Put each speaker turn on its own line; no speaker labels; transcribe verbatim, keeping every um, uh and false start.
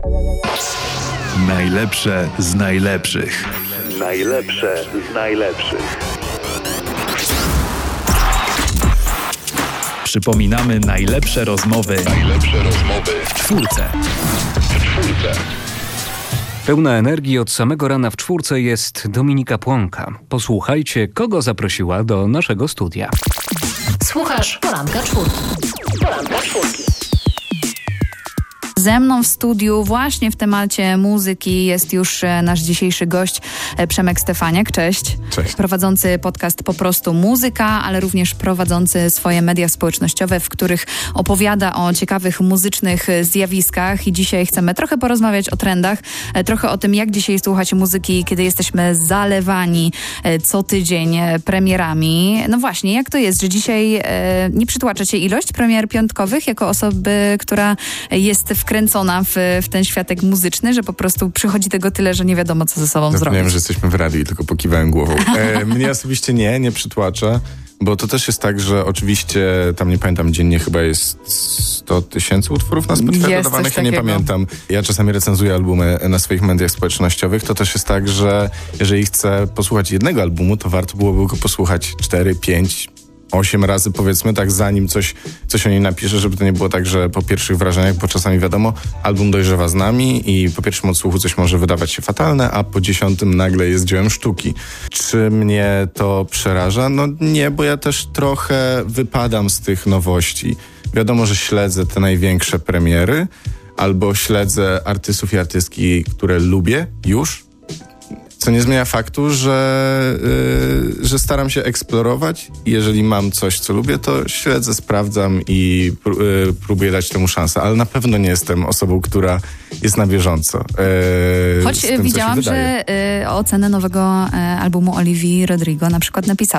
Najlepsze z najlepszych.
Najlepsze z najlepszych.
Przypominamy najlepsze rozmowy.
Najlepsze rozmowy
w czwórce.
w czwórce.
Pełna energii od samego rana w czwórce jest Dominika Płonka. Posłuchajcie, kogo zaprosiła do naszego studia.
Słuchasz Poranka Czwórki. Poranka Czwórki.
Ze mną w studiu właśnie w temacie muzyki jest już nasz dzisiejszy gość Przemek Stefaniak. Cześć.
Cześć.
Prowadzący podcast Po prostu Muzyka, ale również prowadzący swoje media społecznościowe, w których opowiada o ciekawych muzycznych zjawiskach. I dzisiaj chcemy trochę porozmawiać o trendach, trochę o tym, jak dzisiaj słuchać muzyki, kiedy jesteśmy zalewani co tydzień premierami. No właśnie, jak to jest, że dzisiaj nie przytłacza cię ilość premier piątkowych jako osoby, która jest w wkręcona w, w ten światek muzyczny, że po prostu przychodzi tego tyle, że nie wiadomo, co ze sobą zrobić.
Zapomniałem, że jesteśmy w radiu i tylko pokiwałem głową. E, mnie osobiście nie, nie przytłacza, bo to też jest tak, że oczywiście, tam nie pamiętam, dziennie chyba jest sto tysięcy utworów na Spotify dodawanych, ja nie pamiętam. Ja czasami recenzuję albumy na swoich mediach społecznościowych. To też jest tak, że jeżeli chcę posłuchać jednego albumu, to warto byłoby go posłuchać cztery, pięć, osiem razy, powiedzmy, tak zanim coś, coś o niej napiszę, żeby to nie było tak, że po pierwszych wrażeniach, bo czasami wiadomo, album dojrzewa z nami i po pierwszym odsłuchu coś może wydawać się fatalne, a po dziesiątym nagle jest dziełem sztuki. Czy mnie to przeraża? No nie, bo ja też trochę wypadam z tych nowości. Wiadomo, że śledzę te największe premiery, albo śledzę artystów i artystki, które lubię już, co nie zmienia faktu, że, yy, że staram się eksplorować i jeżeli mam coś, co lubię, to śledzę, sprawdzam i pró- yy, próbuję dać temu szansę, ale na pewno nie jestem osobą, która jest na bieżąco. Yy,
Choć
z tym,
widziałam,
co się wydaje.
że y, ocenę nowego y, albumu Olivii Rodrigo na przykład napisała.